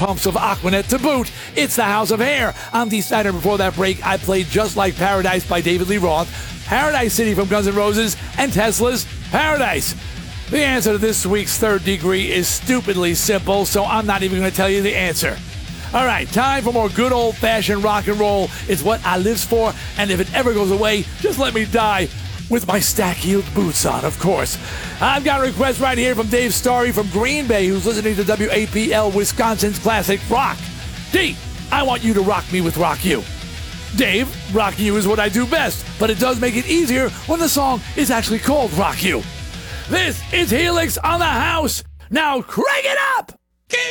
pumps of Aquanet to boot. It's the House of Hair. I'm Dee Snider. Before that break, I played Just Like Paradise by David Lee Roth, Paradise City from Guns N' Roses, and Tesla's Paradise. The answer to this week's Third Degree is stupidly simple, so I'm not even going to tell you the answer. All right, time for more good old-fashioned rock and roll. It's what I lives for, and if it ever goes away, just let me die with my stack-heeled boots on, of course. I've got a request right here from Dave Starry from Green Bay, who's listening to WAPL Wisconsin's Classic Rock. D, I want you to rock me with Rock You. Dave, Rock You is what I do best, but it does make it easier when the song is actually called Rock You. This is Helix on the House. Now crank it up!